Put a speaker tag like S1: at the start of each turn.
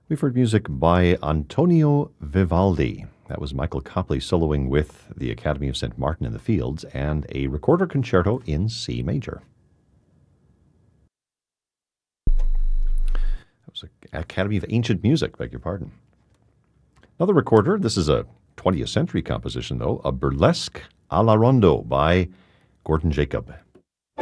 S1: We've heard music by Antonio Vivaldi. That was Michael Copley soloing with the Academy of St. Martin in the Fields and a recorder concerto in C major. That was the Academy of Ancient Music, beg your pardon. Another recorder, this is a 20th century composition though, a burlesque a la rondo by Gordon Jacob.